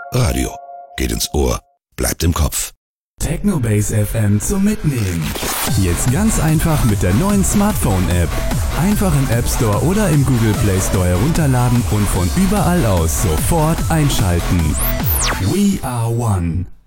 Radio. Geht ins Ohr. Bleibt im Kopf. Technobase FM zum Mitnehmen. Jetzt ganz einfach mit der neuen Smartphone-App. Einfach im App Store oder im Google Play Store herunterladen und von überall aus sofort einschalten. We are one.